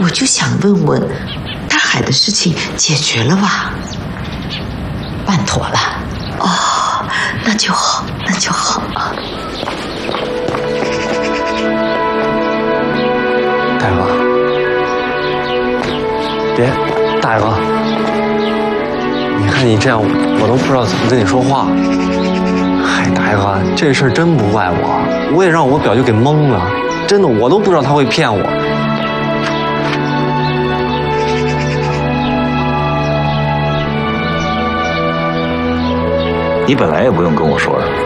我就想问问，大海的事情解决了吧？ 办妥了。 哦，那就好，那就好啊。 大哥，别，大哥，你看你这样，我都不知道怎么跟你说话。嗨，大哥，这事儿真不怪我，我也让我表舅给蒙了，真的，我都不知道他会骗我。 你本来也不用跟我说的。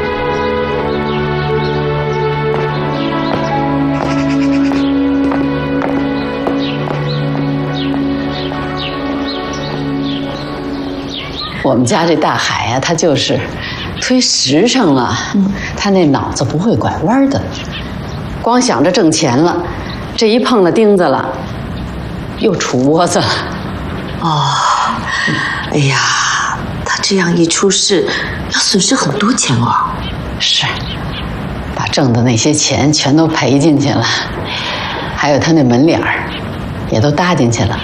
我们家这大海呀，他就是忒实诚了，他那脑子不会拐弯的，光想着挣钱了，这一碰了钉子了，又杵窝子了。 哦，哎呀，他这样一出事，要损失很多钱哦。 是，把挣的那些钱全都赔进去了，还有他那门脸儿，也都搭进去了。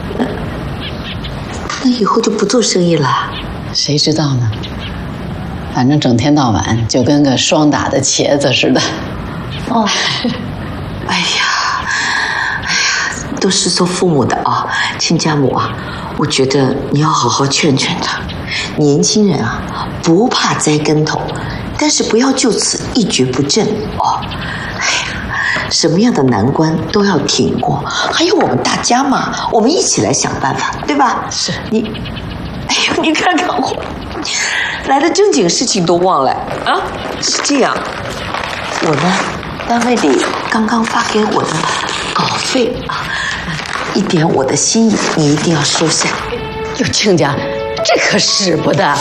那以后就不做生意了？ 谁知道呢？反正整天到晚就跟个霜打的茄子似的。 哦，哎呀，都是做父母的啊，亲家母啊，我觉得你要好好劝劝他。年轻人啊，不怕栽跟头，但是不要就此一蹶不振哦。哎呀，什么样的难关都要挺过，还有我们大家嘛，我们一起来想办法，对吧？ 是你，哎呦，你看看我，来的正经事情都忘了啊！是这样，我呢，单位里刚刚发给我的稿费啊，一点我的心意，你一定要收下。 哟，亲家，这可使不得！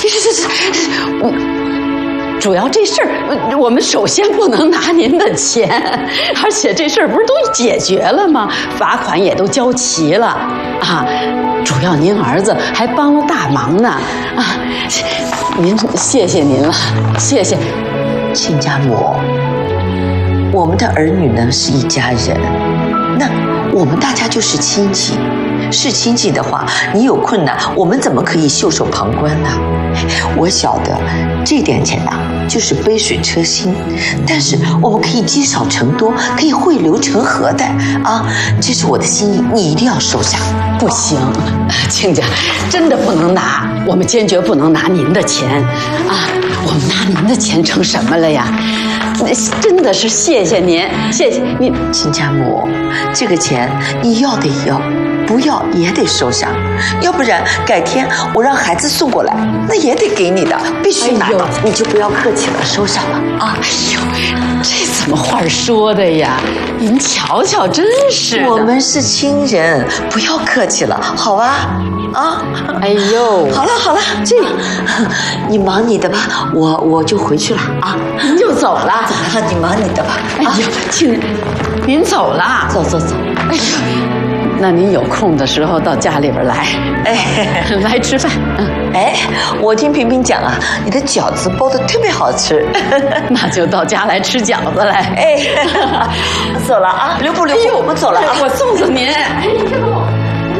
主要这事儿，我们首先不能拿您的钱，而且这事儿不是都解决了吗？罚款也都交齐了啊！主要您儿子还帮了大忙呢啊！您谢谢您了，谢谢。 亲家母，我们的儿女呢是一家人，那我们大家就是亲戚。是亲戚的话，你有困难，我们怎么可以袖手旁观呢？我晓得这点钱啊，就是杯水车薪，但是我们可以积少成多，可以汇流成河的啊！这是我的心意，你一定要收下。 不行，亲家，真的不能拿，我们坚决不能拿您的钱啊！我们拿您的钱成什么了呀？真的是谢谢您，谢谢您， 亲家母，这个钱你要得要，不要也得收下，要不然改天我让孩子送过来，那也得给你的，必须拿到，你就不要客气了，收下了啊！ 哎呦，这怎么话说的呀？您瞧瞧，真是的， 我们是亲人，不要客气了，好吧？啊！ 哎呦， 好了好了，这你忙你的吧，我就回去了啊。 您就走了？ 走了，你忙你的吧。 哎呦，亲人，您走了？ 走走走。 哎呦，那您有空的时候到家里边来， 哎， 来吃饭。 哎，我听萍萍讲啊，你的饺子包的特别好吃， 那就到家来吃饺子来。 哎，走了啊，留步留步，我走了啊， 我送送您。哎，这个。